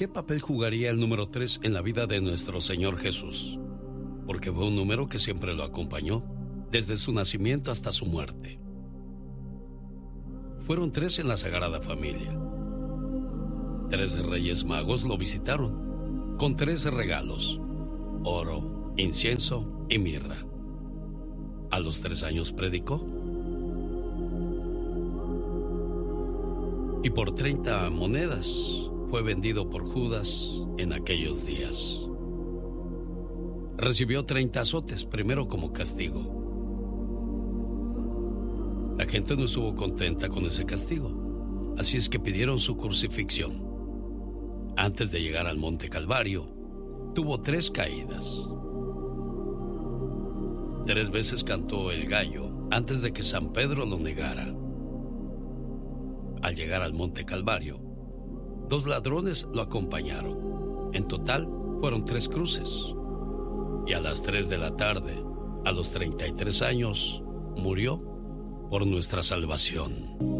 ¿Qué papel jugaría el número 3 en la vida de nuestro Señor Jesús? Porque fue un número que siempre lo acompañó, desde su nacimiento hasta su muerte. Fueron 3 en la Sagrada Familia. 3 reyes magos lo visitaron, con 3 regalos: oro, incienso y mirra. A los 3 años predicó. Y por 30 monedas fue vendido por Judas en aquellos días. Recibió 30 azotes, primero como castigo. La gente no estuvo contenta con ese castigo, así es que pidieron su crucifixión. Antes de llegar al Monte Calvario, tuvo 3 caídas. 3 veces cantó el gallo antes de que San Pedro lo negara. Al llegar al Monte Calvario, 2 ladrones lo acompañaron. En total fueron 3 cruces. Y a las 3 de la tarde, a los 33 años, murió por nuestra salvación.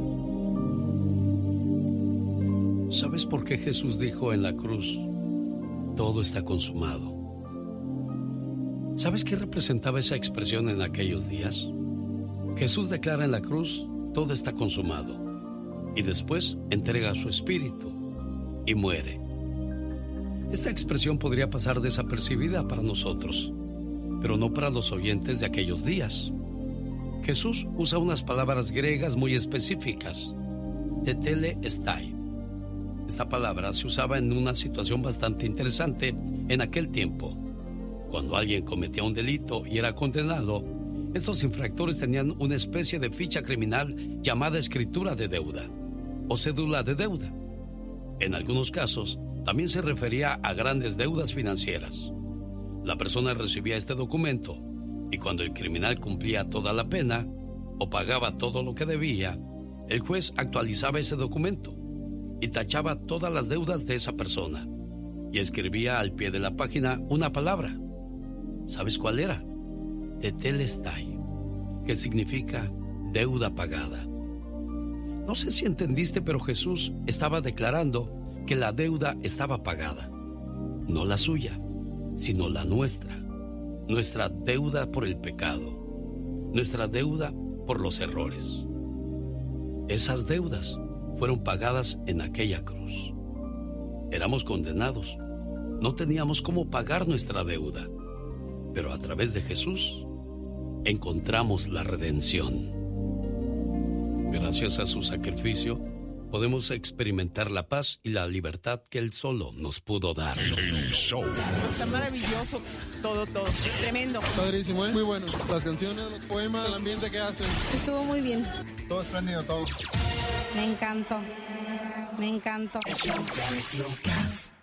¿Sabes por qué Jesús dijo en la cruz: todo está consumado? ¿Sabes qué representaba esa expresión en aquellos días? Jesús declara en la cruz: todo está consumado. Y después entrega su espíritu y muere. Esta expresión podría pasar desapercibida para nosotros, pero no para los oyentes de aquellos días. Jesús usa unas palabras griegas muy específicas: tetelestai. Esta palabra se usaba en una situación bastante interesante en aquel tiempo. Cuando alguien cometía un delito y era condenado, estos infractores tenían una especie de ficha criminal llamada escritura de deuda o cédula de deuda. En algunos casos, también se refería a grandes deudas financieras. La persona recibía este documento y cuando el criminal cumplía toda la pena o pagaba todo lo que debía, el juez actualizaba ese documento y tachaba todas las deudas de esa persona y escribía al pie de la página una palabra. ¿Sabes cuál era? Tetelestai, que significa deuda pagada. No sé si entendiste, pero Jesús estaba declarando que la deuda estaba pagada. No la suya, sino la nuestra. Nuestra deuda por el pecado. Nuestra deuda por los errores. Esas deudas fueron pagadas en aquella cruz. Éramos condenados. No teníamos cómo pagar nuestra deuda. Pero a través de Jesús encontramos la redención. Gracias a su sacrificio, podemos experimentar la paz y la libertad que Él solo nos pudo dar. Está maravilloso, todo, tremendo. Padrísimo, ¿eh? Muy bueno. Las canciones, los poemas, el ambiente que hacen. Estuvo muy bien. Todo espléndido, todo. Me encantó.